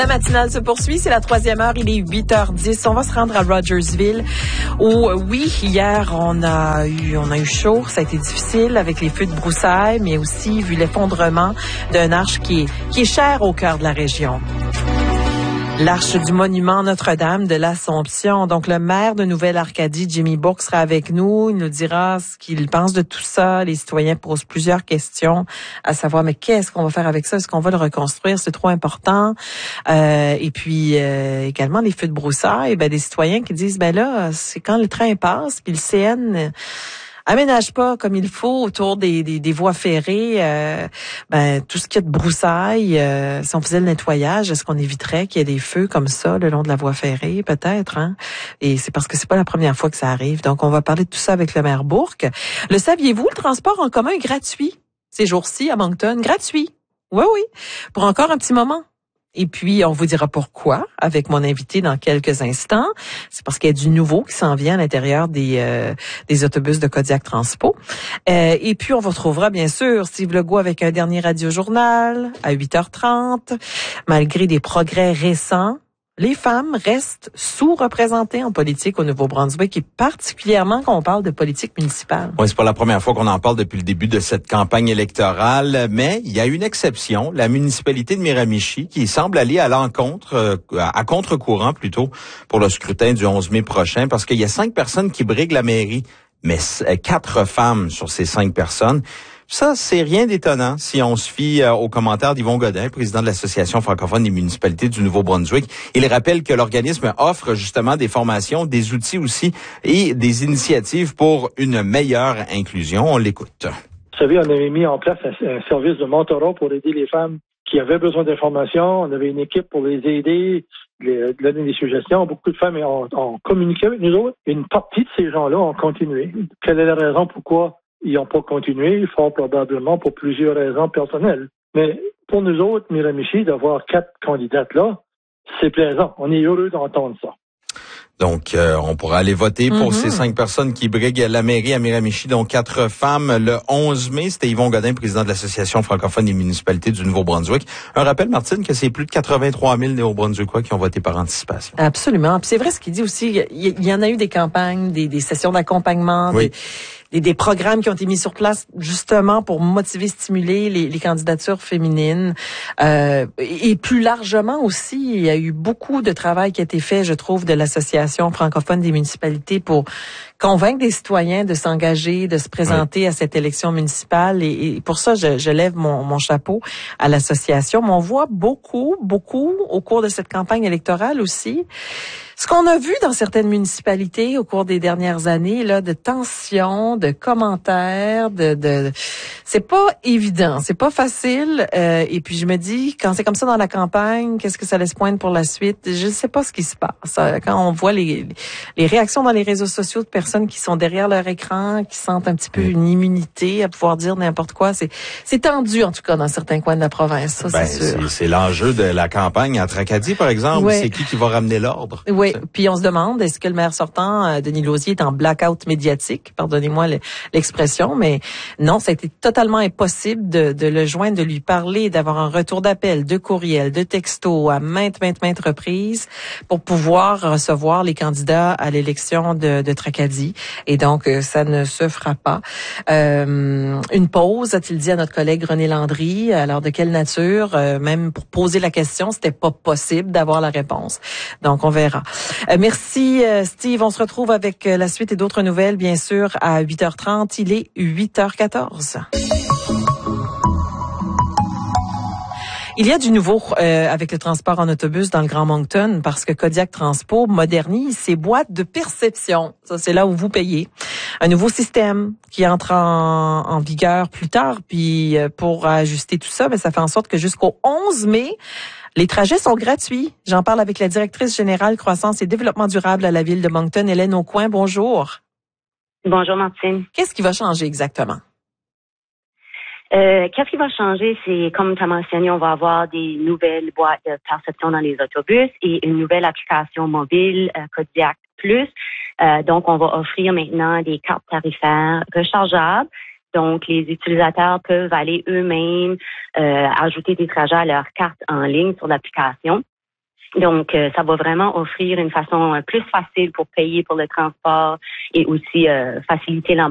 La matinale se poursuit, c'est la 3e heure, il est 8h10. On va se rendre à Rogersville où, oui, hier, on a eu chaud, ça a été difficile avec les feux de broussailles, mais aussi vu l'effondrement d'un arche qui est cher au cœur de la région. L'arche du monument Notre-Dame de l'Assomption. Donc, le maire de Nouvelle-Arcadie, Jimmy Bourque, sera avec nous. Il nous dira ce qu'il pense de tout ça. Les citoyens posent plusieurs questions, à savoir, mais qu'est-ce qu'on va faire avec ça? Est-ce qu'on va le reconstruire? C'est trop important. Et puis, également, les feux de broussailles. Des citoyens qui disent, là, c'est quand le train passe, puis le CN aménage pas comme il faut autour des voies ferrées, tout ce qui est de broussailles, si on faisait le nettoyage, est-ce qu'on éviterait qu'il y ait des feux comme ça le long de la voie ferrée, peut-être, hein? Et c'est parce que c'est pas la première fois que ça arrive. Donc, on va parler de tout ça avec le maire Bourque. Le saviez-vous, le transport en commun est gratuit ces jours-ci à Moncton? Gratuit. Oui, pour encore un petit moment. Et puis, on vous dira pourquoi avec mon invité dans quelques instants. C'est parce qu'il y a du nouveau qui s'en vient à l'intérieur des autobus de Kodiak Transpo. Et puis, on vous retrouvera bien sûr Steve Legault avec un dernier radiojournal à 8h30. Malgré des progrès récents, les femmes restent sous-représentées en politique au Nouveau-Brunswick et particulièrement quand on parle de politique municipale. Oui, c'est pas la première fois qu'on en parle depuis le début de cette campagne électorale, mais il y a une exception, la municipalité de Miramichi qui semble aller à contre-courant plutôt pour le scrutin du 11 mai prochain parce qu'il y a 5 personnes qui briguent la mairie, mais 4 femmes sur ces 5 personnes. Ça, c'est rien d'étonnant si on se fie aux commentaires d'Yvon Godin, président de l'Association francophone des municipalités du Nouveau-Brunswick. Il rappelle que l'organisme offre justement des formations, des outils aussi et des initiatives pour une meilleure inclusion. On l'écoute. Vous savez, on avait mis en place un service de mentorat pour aider les femmes qui avaient besoin d'informations. On avait une équipe pour les aider, donner des suggestions. Beaucoup de femmes ont communiqué avec nous autres. Une partie de ces gens-là ont continué. Quelle est la raison pourquoi ils n'ont pas continué? Fort probablement pour plusieurs raisons personnelles. Mais pour nous autres, Miramichi, d'avoir 4 candidates là, c'est plaisant. On est heureux d'entendre ça. Donc, on pourra aller voter pour ces 5 personnes qui briguent la mairie à Miramichi, dont 4 femmes le 11 mai. C'était Yvon Godin, président de l'Association francophone des municipalités du Nouveau-Brunswick. Un rappel, Martine, que c'est plus de 83 000 Néo-Brunswickois qui ont voté par anticipation. Absolument. Puis c'est vrai ce qu'il dit aussi. Il y en a eu des campagnes, des sessions d'accompagnement, oui. Des programmes qui ont été mis sur place justement pour motiver, stimuler les candidatures féminines. Et plus largement aussi, il y a eu beaucoup de travail qui a été fait, je trouve, de l'Association francophone des municipalités pour convaincre des citoyens de s'engager, de se présenter à cette élection municipale. Et pour ça, je lève mon chapeau à l'association. Mais on voit beaucoup au cours de cette campagne électorale aussi. Ce qu'on a vu dans certaines municipalités au cours des dernières années, là, de tensions, de commentaires, c'est pas évident, c'est pas facile. Et puis je me dis, quand c'est comme ça dans la campagne, qu'est-ce que ça laisse poindre pour la suite? Je ne sais pas ce qui se passe. Quand on voit les réactions dans les réseaux sociaux de personnes qui sont derrière leur écran, qui sentent un petit peu une immunité à pouvoir dire n'importe quoi, c'est tendu en tout cas dans certains coins de la province. Ça, c'est sûr. C'est l'enjeu de la campagne à Tracadie, par exemple. Oui. C'est qui va ramener l'ordre? Oui. Puis on se demande, est-ce que le maire sortant, Denis Lausier, est en blackout médiatique? Pardonnez-moi l'expression, mais non, ça a été totalement impossible de le joindre, de lui parler, d'avoir un retour d'appel, de courriel, de texto à maintes reprises pour pouvoir recevoir les candidats à l'élection de Tracadie. Et donc, ça ne se fera pas. Une pause, a-t-il dit à notre collègue René Landry. Alors, de quelle nature? Même pour poser la question, c'était pas possible d'avoir la réponse. Donc, on verra. Merci Steve. On se retrouve avec la suite et d'autres nouvelles, bien sûr, à 8h30. Il est 8h14. Il y a du nouveau avec le transport en autobus dans le Grand Moncton parce que Kodiak Transpo modernise ses boîtes de perception. Ça, c'est là où vous payez. Un nouveau système qui entre en vigueur plus tard. Puis pour ajuster tout ça, ça fait en sorte que jusqu'au 11 mai, les trajets sont gratuits. J'en parle avec la directrice générale croissance et développement durable à la ville de Moncton, Hélène Aucoin. Bonjour. Bonjour, Martine. Qu'est-ce qui va changer exactement? Qu'est-ce qui va changer? C'est, comme tu as mentionné, on va avoir des nouvelles boîtes de perception dans les autobus et une nouvelle application mobile, Kodiak Plus. Donc, on va offrir maintenant des cartes tarifaires rechargeables. Donc, les utilisateurs peuvent aller eux-mêmes ajouter des trajets à leur carte en ligne sur l'application. Donc, ça va vraiment offrir une façon plus facile pour payer pour le transport et aussi faciliter